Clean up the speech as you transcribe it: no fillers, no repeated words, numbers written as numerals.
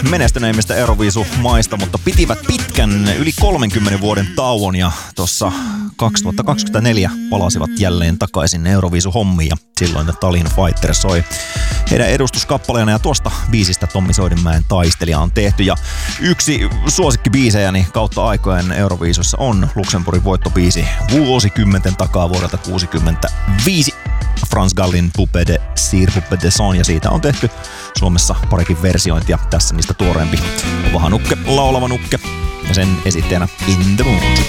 menestyneimmistä Euroviisu-maista, mutta pitivät pitkän yli 30 vuoden tauon ja tuossa 2024 palasivat jälleen takaisin Euroviisu-hommiin ja silloin The Tallinn Fighters soi heidän edustuskappaleena ja tuosta biisistä Tommi Soidenmäen Taistelija on tehty ja yksi suosikkibiisejäni kautta aikojen Euroviisussa on Luxemburgin voittobiisi vuosikymmenten takaa vuodelta 1965. Frans Gallin Poupée de Cire, Poupée de Son, ja siitä on tehty Suomessa parikin versiointia. Tässä niistä tuoreempi on Vahanukke, laulava nukke, ja sen esittäjänä In the Mood.